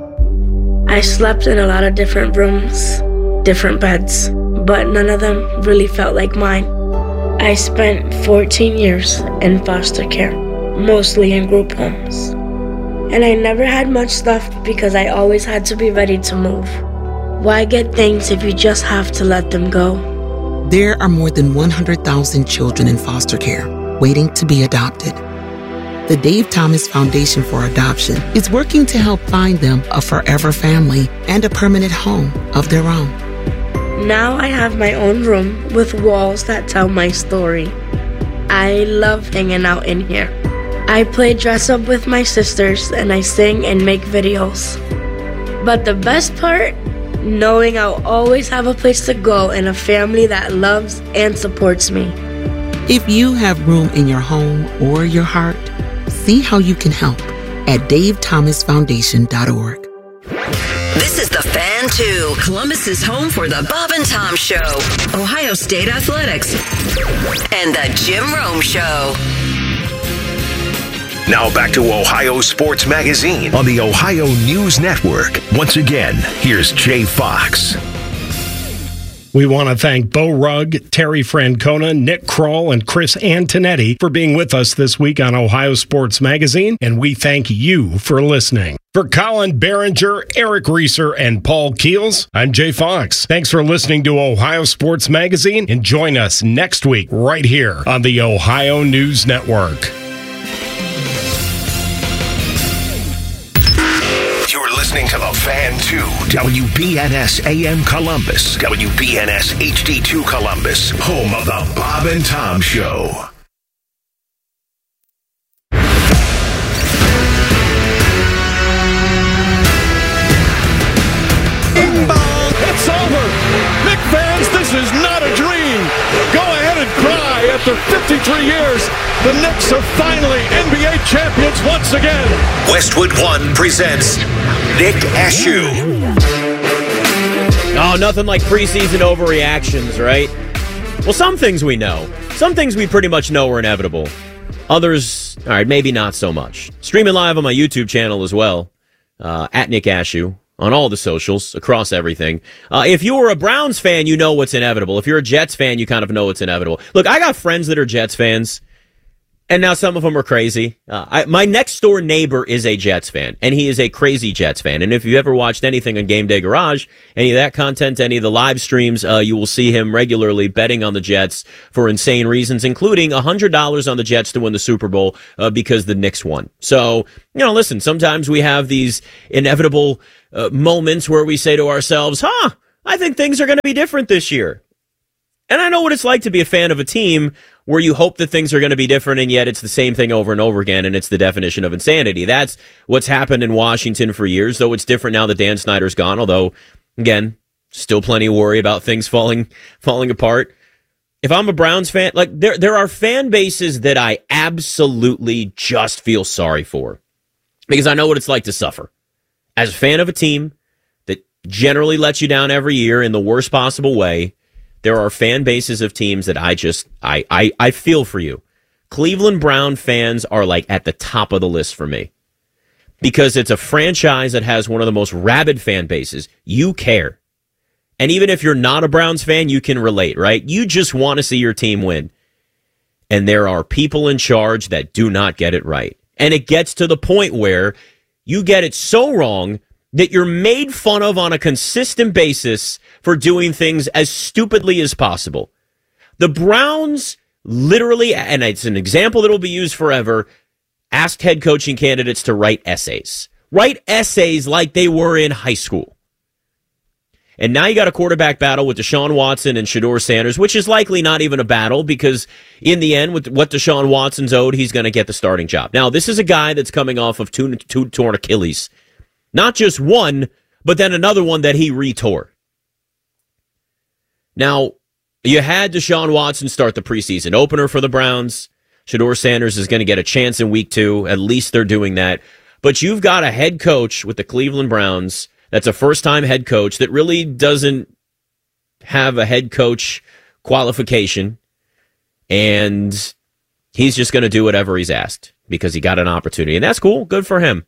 S23: I slept in a lot of different rooms, different beds, but none of them really felt like mine. I spent fourteen years in foster care, mostly in group homes. And I never had much stuff because I always had to be ready to move. Why get things if you just have to let them go?
S24: There are more than one hundred thousand children in foster care waiting to be adopted. The Dave Thomas Foundation for Adoption is working to help find them a forever family and a permanent home of their own.
S23: Now I have my own room with walls that tell my story. I love hanging out in here. I play dress up with my sisters and I sing and make videos. But the best part, knowing I'll always have a place to go and a family that loves and supports me.
S24: If you have room in your home or your heart, see how you can help at dave thomas foundation dot org.
S1: This is The Fan two, Columbus's home for the Bob and Tom Show, Ohio State Athletics, and the Jim Rome Show.
S9: Now back to Ohio Sports Magazine on the Ohio News Network. Once again, here's Jay Fox.
S2: We want to thank Bo Rugg, Terry Francona, Nick Kroll, and Chris Antonetti for being with us this week on Ohio Sports Magazine, and we thank you for listening. For Colin Behringer, Eric Reeser, and Paul Keels, I'm Jay Fox. Thanks for listening to Ohio Sports Magazine, and join us next week right here on the Ohio News Network.
S9: You're listening to the Fan two, W B N S A M Columbus, W B N S H D two Columbus, home of the Bob and Tom Show.
S6: It's over. Knick fans, this is not a dream. Go ahead and cry. After fifty-three years, the Knicks are finally N B A champions once again.
S9: Westwood One presents Nick Ashew.
S7: Oh, nothing like preseason overreactions, right? Well, some things we know. Some things we pretty much know are inevitable. Others, all right, maybe not so much. Streaming live on my YouTube channel as well, uh, at Nick Ashew. On all the socials, across everything. Uh, if you were a Browns fan, you know what's inevitable. If you're a Jets fan, you kind of know what's inevitable. Look, I got friends that are Jets fans, and now some of them are crazy. Uh, I, my next door neighbor is a Jets fan, and he is a crazy Jets fan. And if you ever watched anything on Game Day Garage, any of that content, any of the live streams, uh, you will see him regularly betting on the Jets for insane reasons, including one hundred dollars on the Jets to win the Super Bowl uh, because the Knicks won. So, you know, listen, sometimes we have these inevitable Uh, moments where we say to ourselves, huh, I think things are going to be different this year. And I know what it's like to be a fan of a team where you hope that things are going to be different, and yet it's the same thing over and over again, and it's the definition of insanity. That's what's happened in Washington for years, though it's different now that Dan Snyder's gone, although, again, still plenty of worry about things falling falling apart. If I'm a Browns fan, like there, there are fan bases that I absolutely just feel sorry for because I know what it's like to suffer. As a fan of a team that generally lets you down every year in the worst possible way, there are fan bases of teams that I just, I, I, I feel for you. Cleveland Brown fans are like at the top of the list for me because it's a franchise that has one of the most rabid fan bases. You care. And even if you're not a Browns fan, you can relate, right? You just want to see your team win. And there are people in charge that do not get it right. And it gets to the point where you get it so wrong that you're made fun of on a consistent basis for doing things as stupidly as possible. The Browns literally, and it's an example that will be used forever, asked head coaching candidates to write essays. Write essays like they were in high school. And now you got a quarterback battle with Deshaun Watson and Shedeur Sanders, which is likely not even a battle because in the end, with what Deshaun Watson's owed, he's going to get the starting job. Now, this is a guy that's coming off of two, two torn Achilles. Not just one, but then another one that he retore. Now, you had Deshaun Watson start the preseason opener for the Browns. Shedeur Sanders is going to get a chance in week two. At least they're doing that. But you've got a head coach with the Cleveland Browns that's a first-time head coach that really doesn't have a head coach qualification, and he's just going to do whatever he's asked because he got an opportunity, and that's cool. Good for him.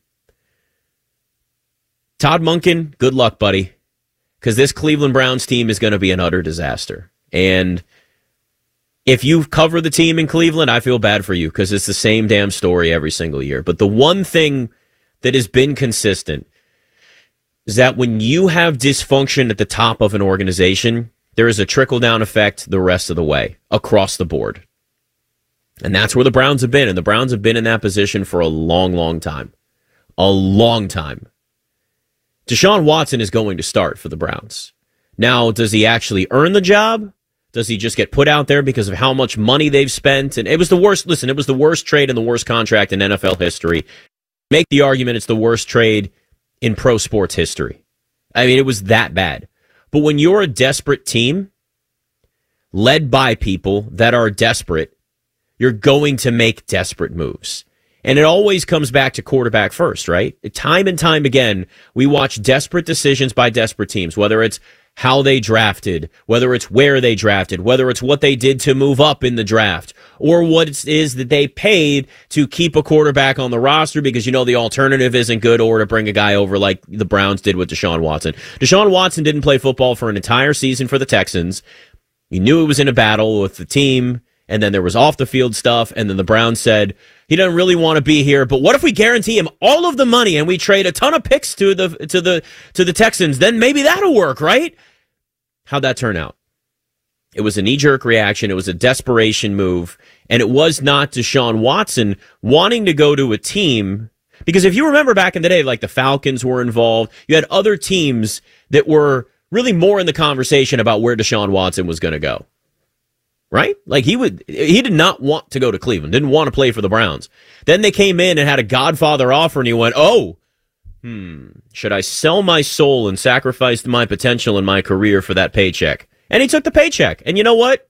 S7: Todd Monken, good luck, buddy, because this Cleveland Browns team is going to be an utter disaster. And if you cover the team in Cleveland, I feel bad for you because it's the same damn story every single year. But the one thing that has been consistent is that when you have dysfunction at the top of an organization, there is a trickle-down effect the rest of the way, across the board. And that's where the Browns have been, and the Browns have been in that position for a long, long time. A long time. Deshaun Watson is going to start for the Browns. Now, does he actually earn the job? Does he just get put out there because of how much money they've spent? And it was the worst, listen, it was the worst trade and the worst contract in N F L history. Make the argument it's the worst trade in pro sports history. I mean, it was that bad. But when you're a desperate team, led by people that are desperate, you're going to make desperate moves. And it always comes back to quarterback first, right? Time and time again, we watch desperate decisions by desperate teams, whether it's how they drafted, whether it's where they drafted, whether it's what they did to move up in the draft, or what it is that they paid to keep a quarterback on the roster because, you know, the alternative isn't good, or to bring a guy over like the Browns did with Deshaun Watson. Deshaun Watson didn't play football for an entire season for the Texans. You knew it was in a battle with the team, and then there was off-the-field stuff, and then the Browns said, he doesn't really want to be here, but what if we guarantee him all of the money and we trade a ton of picks to the to the to the Texans? Then maybe that'll work, right? How'd that turn out? It was a knee-jerk reaction. It was a desperation move, and it was not Deshaun Watson wanting to go to a team Because if you remember back in the day, like the Falcons were involved, you had other teams that were really more in the conversation about where Deshaun Watson was going to go. Right? Like he would, he did not want to go to Cleveland, didn't want to play for the Browns. Then they came in and had a Godfather offer, and he went, oh, hmm, should I sell my soul and sacrifice my potential in my career for that paycheck? And he took the paycheck. And you know what?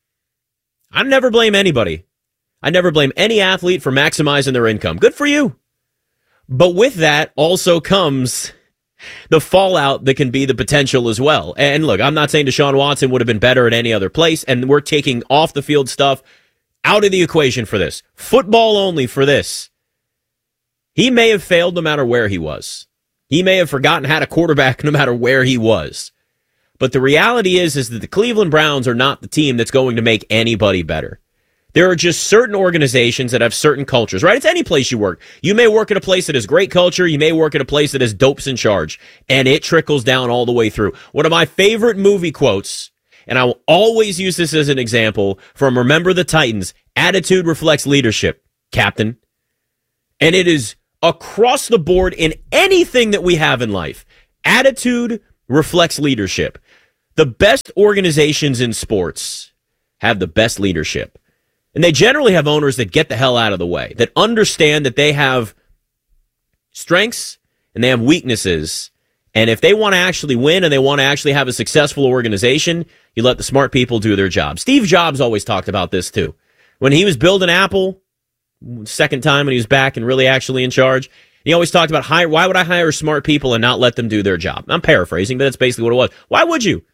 S7: I never blame anybody. I never blame any athlete for maximizing their income. Good for you. But with that also comes the fallout that can be the potential as well. And look, I'm not saying Deshaun Watson would have been better at any other place, and we're taking off the field stuff out of the equation for this. Football only for this. He may have failed no matter where he was. He may have forgotten how to quarterback no matter where he was. But the reality is, is that the Cleveland Browns are not the team that's going to make anybody better. There are just certain organizations that have certain cultures, right? It's any place you work. You may work at a place that has great culture. You may work at a place that has dopes in charge. And it trickles down all the way through. One of my favorite movie quotes, and I will always use this as an example, from Remember the Titans, attitude reflects leadership, Captain. And it is across the board in anything that we have in life. Attitude reflects leadership. The best organizations in sports have the best leadership. And they generally have owners that get the hell out of the way, that understand that they have strengths and they have weaknesses. And if they want to actually win and they want to actually have a successful organization, you let the smart people do their job. Steve Jobs always talked about this too. When he was building Apple, second time when he was back and really actually in charge, he always talked about, hire, why would I hire smart people and not let them do their job? I'm paraphrasing, but that's basically what it was. Why would you?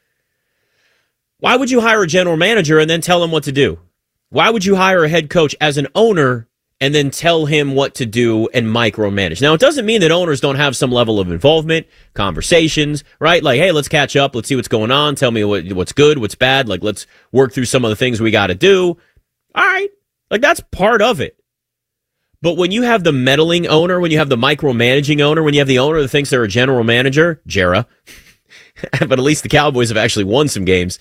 S7: Why would you hire a general manager and then tell him what to do? Why would you hire a head coach as an owner and then tell him what to do and micromanage? Now, it doesn't mean that owners don't have some level of involvement, conversations, right? Like, hey, let's catch up. Let's see what's going on. Tell me what, what's good, what's bad. Like, let's work through some of the things we got to do. All right. Like, that's part of it. But when you have the meddling owner, when you have the micromanaging owner, when you have the owner that thinks they're a general manager, Jera, but at least the Cowboys have actually won some games,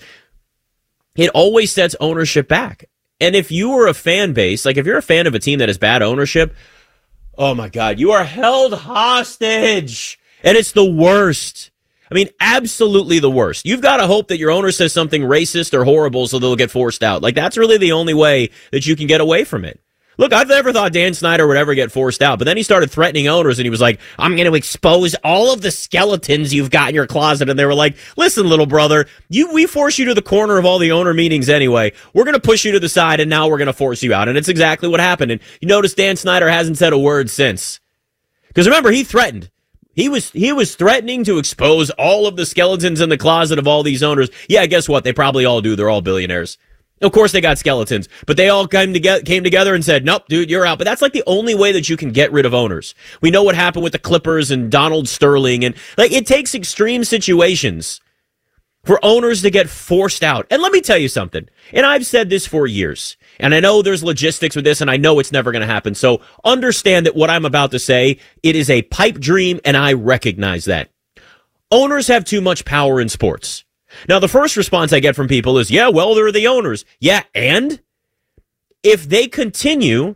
S7: it always sets ownership back. And if you are a fan base, like if you're a fan of a team that has bad ownership, oh my God, you are held hostage. And it's the worst. I mean, absolutely the worst. You've got to hope that your owner says something racist or horrible so they'll get forced out. Like, that's really the only way that you can get away from it. Look, I've never thought Dan Snyder would ever get forced out, but then he started threatening owners and he was like, I'm going to expose all of the skeletons you've got in your closet. And they were like, listen, little brother, you we force you to the corner of all the owner meetings anyway. We're going to push you to the side and now we're going to force you out. And it's exactly what happened. And you notice Dan Snyder hasn't said a word since. Because remember, he threatened. He was he was threatening to expose all of the skeletons in the closet of all these owners. Yeah, guess what? They probably all do. They're all billionaires. Of course they got skeletons, but they all came together, came together and said, nope, dude, you're out. But that's like the only way that you can get rid of owners. We know what happened with the Clippers and Donald Sterling. And like, it takes extreme situations for owners to get forced out. And let me tell you something. And I've said this for years. And I know there's logistics with this and I know it's never going to happen. So understand that what I'm about to say, it is a pipe dream and I recognize that. Owners have too much power in sports. Now, the first response I get from people is, yeah, well, they're the owners. Yeah, and if they continue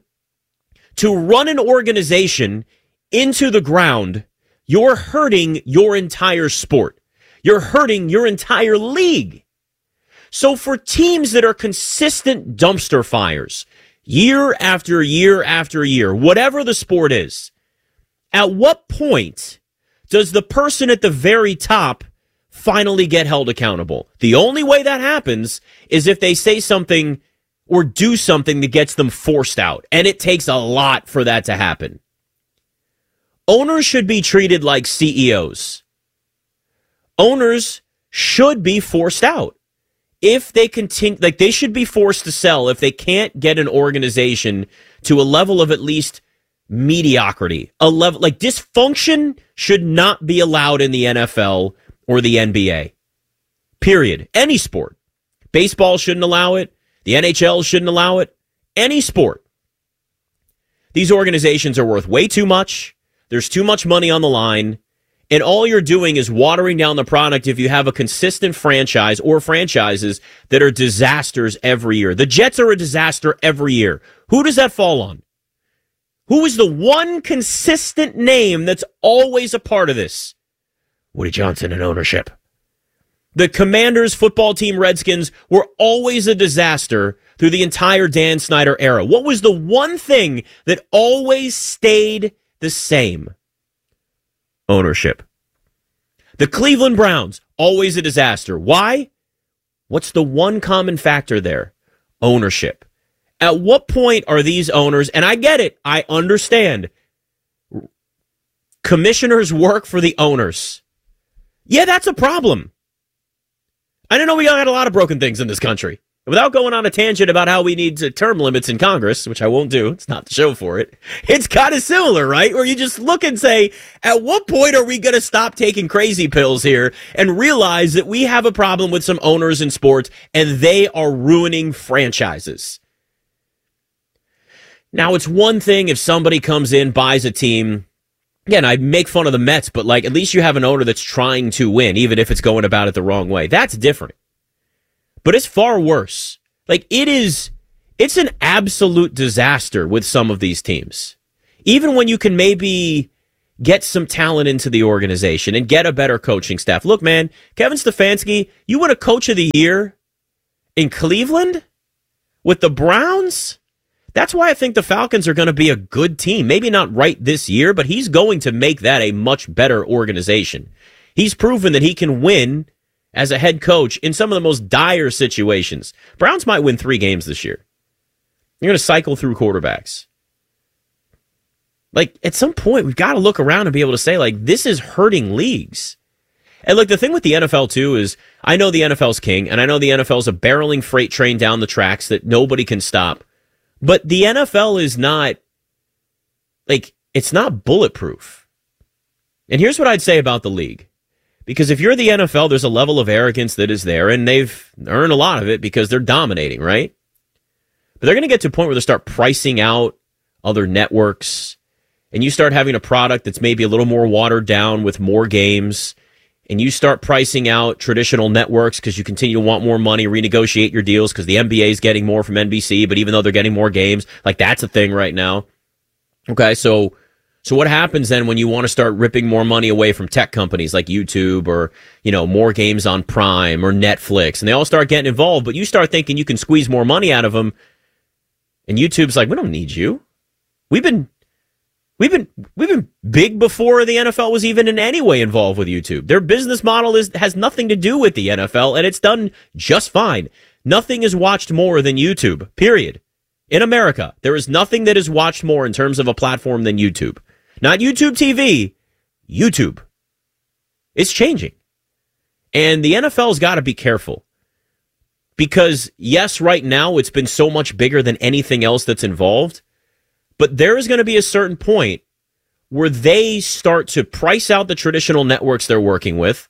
S7: to run an organization into the ground, you're hurting your entire sport. You're hurting your entire league. So for teams that are consistent dumpster fires, year after year after year, whatever the sport is, at what point does the person at the very top finally get held accountable? The only way that happens is if they say something or do something that gets them forced out. And it takes a lot for that to happen. Owners should be treated like C E Os. Owners should be forced out. If they continue, like they should be forced to sell if they can't get an organization to a level of at least mediocrity. A level like dysfunction should not be allowed in the N F L or the N B A. Period. Any sport. Baseball shouldn't allow it. The N H L shouldn't allow it. Any sport. These organizations are worth way too much. There's too much money on the line. And all you're doing is watering down the product if you have a consistent franchise or franchises that are disasters every year. The Jets are a disaster every year. Who does that fall on? Who is the one consistent name that's always a part of this? Woody Johnson and ownership. The Commanders football team Redskins were always a disaster through the entire Dan Snyder era. What was the one thing that always stayed the same? Ownership. The Cleveland Browns, always a disaster. Why? What's the one common factor there? Ownership. At what point are these owners, and I get it, I understand, commissioners work for the owners. Yeah, that's a problem. I don't know, we got a lot of broken things in this country. Without going on a tangent about how we need term limits in Congress, which I won't do, it's not the show for it, it's kind of similar, right? Where you just look and say, at what point are we going to stop taking crazy pills here and realize that we have a problem with some owners in sports and they are ruining franchises? Now, it's one thing if somebody comes in, buys a team. Again, I make fun of the Mets, but like at least you have an owner that's trying to win, even if it's going about it the wrong way. That's different. But it's far worse. Like it is, it's an absolute disaster with some of these teams. Even when you can maybe get some talent into the organization and get a better coaching staff. Look, man, Kevin Stefanski, you win a coach of the year in Cleveland with the Browns? That's why I think the Falcons are going to be a good team. Maybe not right this year, but he's going to make that a much better organization. He's proven that he can win as a head coach in some of the most dire situations. Browns might win three games this year. You're going to cycle through quarterbacks. Like, at some point, we've got to look around and be able to say, like, this is hurting leagues. And, look, the thing with the N F L, too, is I know the N F L's king, and I know the N F L's a barreling freight train down the tracks that nobody can stop. But the N F L is not, like, it's not bulletproof. And here's what I'd say about the league. Because if you're the N F L, there's a level of arrogance that is there, and they've earned a lot of it because they're dominating, right? But they're going to get to a point where they start pricing out other networks, and you start having a product that's maybe a little more watered down with more games, and you start pricing out traditional networks because you continue to want more money, renegotiate your deals because the N B A is getting more from N B C, but even though they're getting more games, like that's a thing right now. Okay, so so what happens then when you want to start ripping more money away from tech companies like YouTube or, you know, more games on Prime or Netflix, and they all start getting involved, but you start thinking you can squeeze more money out of them, and YouTube's like, we don't need you. We've been We've been we've been big before the N F L was even in any way involved with YouTube. Their business model is has nothing to do with the N F L, and it's done just fine. Nothing is watched more than YouTube, period. In America, there is nothing that is watched more in terms of a platform than YouTube. Not YouTube T V, YouTube. It's changing. And the N F L's got to be careful. Because, yes, right now it's been so much bigger than anything else that's involved. But there is going to be a certain point where they start to price out the traditional networks they're working with.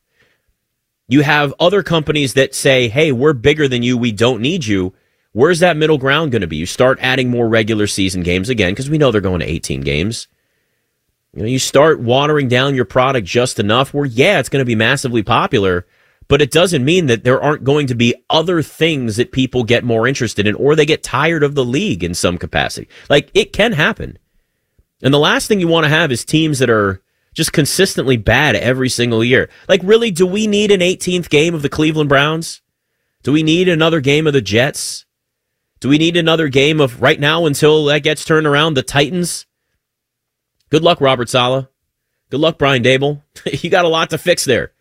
S7: You have other companies that say, hey, we're bigger than you. We don't need you. Where's that middle ground going to be? You start adding more regular season games again, because we know they're going to eighteen games. You know, you start watering down your product just enough where, yeah, it's going to be massively popular, but it doesn't mean that there aren't going to be other things that people get more interested in, or they get tired of the league in some capacity. Like, it can happen. And the last thing you want to have is teams that are just consistently bad every single year. Like, really, do we need an eighteenth game of the Cleveland Browns? Do we need another game of the Jets? Do we need another game of, right now, until that gets turned around, the Titans? Good luck, Robert Saleh. Good luck, Brian Dable. You got a lot to fix there.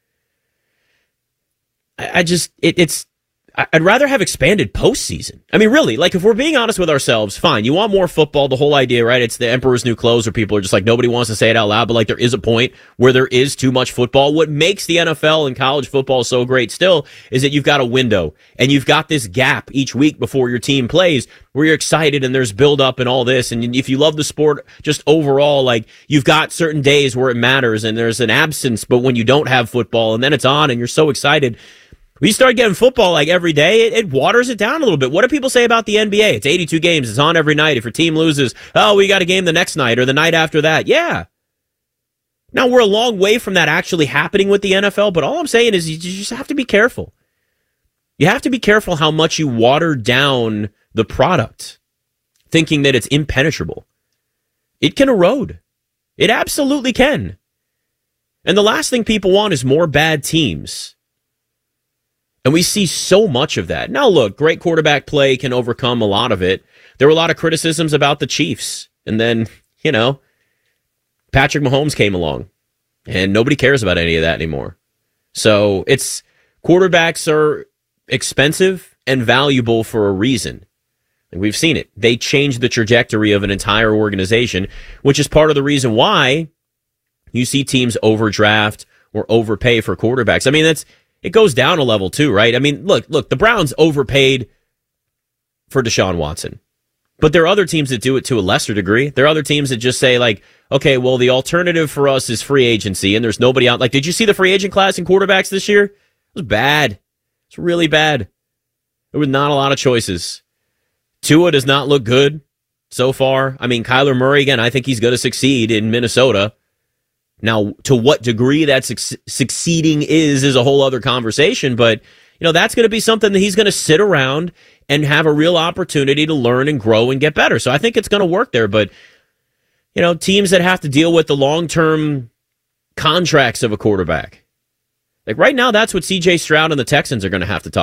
S7: I just, it, it's, I'd rather have expanded postseason. I mean, really, like, if we're being honest with ourselves, fine. You want more football, the whole idea, right? It's the emperor's new clothes, where people are just like, nobody wants to say it out loud, but like, there is a point where there is too much football. What makes the N F L and college football so great still is that you've got a window, and you've got this gap each week before your team plays where you're excited and there's build up and all this. And if you love the sport just overall, like, you've got certain days where it matters and there's an absence, but when you don't have football and then it's on and you're so excited. We start getting football like every day, it, it waters it down a little bit. What do people say about the N B A? It's eighty-two games. It's on every night. If your team loses, oh, we got a game the next night or the night after that. Yeah. Now, we're a long way from that actually happening with the N F L, but all I'm saying is you just have to be careful. You have to be careful how much you water down the product, thinking that it's impenetrable. It can erode. It absolutely can. And the last thing people want is more bad teams. And we see so much of that. Now, look, great quarterback play can overcome a lot of it. There were a lot of criticisms about the Chiefs. And then, you know, Patrick Mahomes came along. And nobody cares about any of that anymore. So it's quarterbacks are expensive and valuable for a reason. And we've seen it. They change the trajectory of an entire organization, which is part of the reason why you see teams overdraft or overpay for quarterbacks. I mean, that's it goes down a level too, right? I mean, look, look, the Browns overpaid for Deshaun Watson. But there are other teams that do it to a lesser degree. There are other teams that just say, like, okay, well, the alternative for us is free agency, and there's nobody out. Like, did you see the free agent class in quarterbacks this year? It was bad. It's really bad. There were not a lot of choices. Tua does not look good so far. I mean, Kyler Murray, again, I think he's going to succeed in Minnesota. Now, to what degree that su- succeeding is, is a whole other conversation, but, you know, that's going to be something that he's going to sit around and have a real opportunity to learn and grow and get better. So I think it's going to work there. But, you know, teams that have to deal with the long-term contracts of a quarterback. Like right now, that's what C J Stroud and the Texans are going to have to talk